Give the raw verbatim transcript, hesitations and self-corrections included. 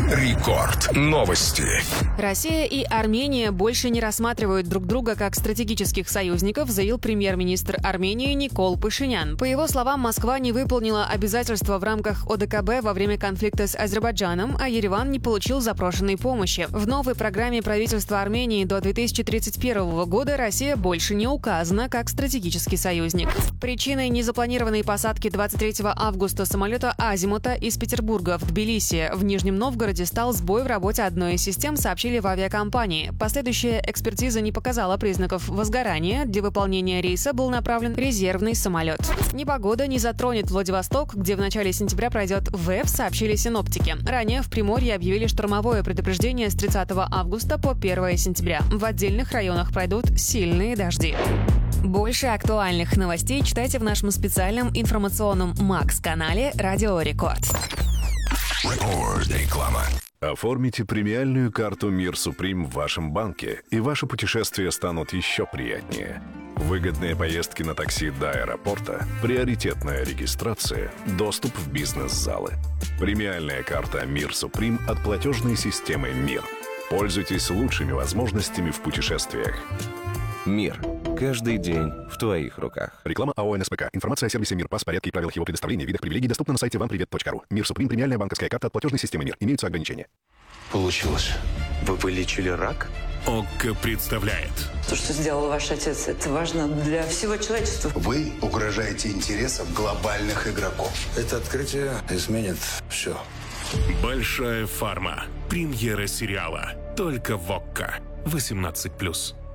Рекорд. Новости. Россия и Армения больше не рассматривают друг друга как стратегических союзников, заявил премьер-министр Армении Никол Пашинян. По его словам, Москва не выполнила обязательства в рамках О Дэ Ка Бэ во время конфликта с Азербайджаном, а Ереван не получил запрошенной помощи. В новой программе правительства Армении до две тысячи тридцать первого года Россия больше не указана как стратегический союзник. Причиной незапланированной посадки двадцать третьего августа самолета «Азимута» из Петербурга в Тбилиси в Нижнем Новгороде стал сбой в работе одной из систем, сообщили в авиакомпании. Последующая экспертиза не показала признаков возгорания. Для выполнения рейса был направлен резервный самолет. Непогода не затронет Владивосток, где в начале сентября пройдет вэ и эф, сообщили синоптики. Ранее в Приморье объявили штормовое предупреждение с тридцатого августа по первого сентября. В отдельных районах пройдут сильные дожди. Больше актуальных новостей читайте в нашем специальном информационном Макс-канале «Радио Рекорд». Реклама. Оформите премиальную карту «Мир Суприм» в вашем банке, и ваши путешествия станут еще приятнее. Выгодные поездки на такси до аэропорта, приоритетная регистрация, доступ в бизнес-залы. Премиальная карта «Мир Суприм» от платежной системы «Мир». Пользуйтесь лучшими возможностями в путешествиях. «Мир». Каждый день в твоих руках. Реклама АО эн эс пэ ка. Информация о сервисе «Мир», пас, порядке и правилах его предоставления, видах привилегий доступна на сайте вам привет точка ру. «Мир Суприм» — премиальная банковская карта от платежной системы «Мир». Имеются ограничения. Получилось. Вы вылечили рак? ОККО представляет. То, что сделал ваш отец, это важно для всего человечества. Вы угрожаете интересам глобальных игроков. Это открытие изменит все. Большая фарма. Премьера сериала. Только в ОККО. восемнадцать плюс.